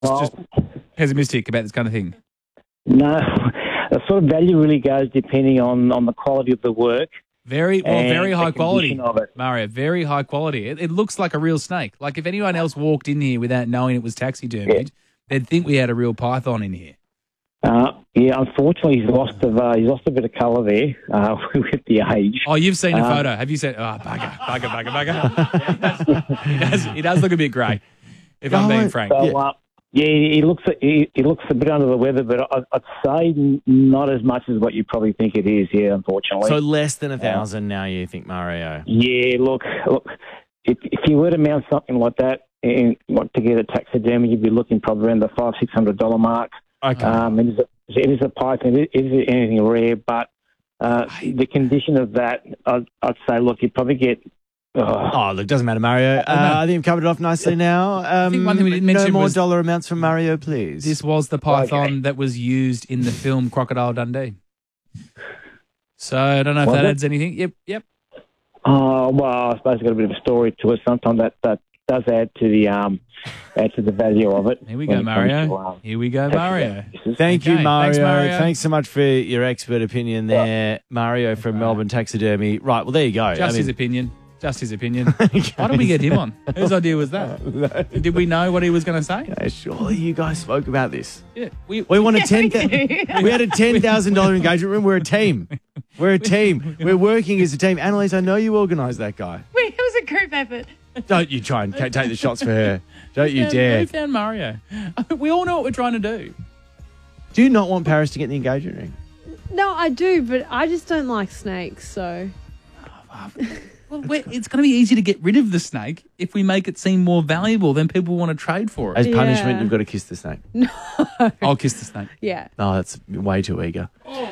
just pessimistic about this kind of thing? No, the sort of value really goes depending on the quality of the work. Very high quality, of it. Mario. Very high quality. It looks like a real snake. Like if anyone else walked in here without knowing it was taxidermied, they'd think we had a real python in here. Unfortunately, he's lost a bit of colour there with the age. Oh, you've seen the photo. Have you seen? Oh, bugger. He does look a bit grey, if I'm being frank. So, he looks a bit under the weather, but I'd say not as much as what you probably think it is. Yeah, unfortunately. So less than 1,000 now, you think, Mario? Yeah. Look. If you were to mount something like that and want to get a taxidermy, you'd be looking probably around the $500-600 mark. Okay. It is a python. It is anything rare, but the condition of that, I'd say, look, you'd probably get. Look, doesn't matter, Mario. I think we've covered it off nicely now. I think one thing we didn't mention no more was dollar amounts from Mario, please. This was the python that was used in the film Crocodile Dundee. So I don't know if that adds anything. Yep. Well, I suppose it's got a bit of a story to it. Sometimes that does add to the value of it. Here we go, Mario. Thank you, Mario. Thanks, Mario. Thanks so much for your expert opinion there, Mario from Melbourne Taxidermy. Right, well, there you go. His opinion. Just his opinion. Why did we get him on? Whose idea was that? Did we know what he was going to say? Yeah, surely you guys spoke about this. Yeah, we want a we had a $10,000 engagement room. We're a team. We're working as a team. Annalise, I know you organised that guy. It was a group effort. Don't you try and take the shots for her. Don't you dare. Who found Mario? We all know what we're trying to do. Do you not want Paris to get the engagement ring? No, I do, but I just don't like snakes, so... Well, it's going to be easy to get rid of the snake if we make it seem more valuable. Then people want to trade for it. As punishment, you've got to kiss the snake. No. I'll kiss the snake. Yeah. Oh, that's way too eager.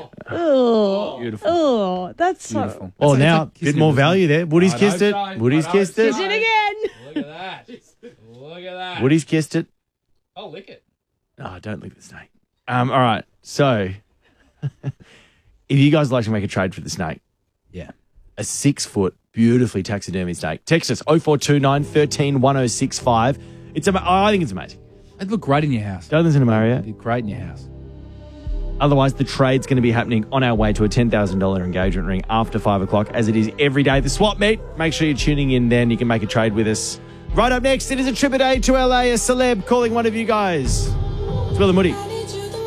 Oh, beautiful. Oh, that's beautiful. Oh, now a bit more value there. Woody's kissed it. Woody's kissed it. Kiss it again. Look at that. Woody's kissed it. I'll lick it. Oh, don't lick the snake. All right. So, if you guys like to make a trade for the snake, a 6-foot, beautifully taxidermy snake, text us 0429 13 1065. I think it's amazing. It'd look great in your house. Don't listen to Mario. It'd be great in your house. Otherwise, the trade's going to be happening on our way to a $10,000 engagement ring after 5 o'clock, as it is every day. The swap meet. Make sure you're tuning in then. You can make a trade with us. Right up next, it is a trip a day to LA, a celeb calling one of you guys. It's Will and Woody.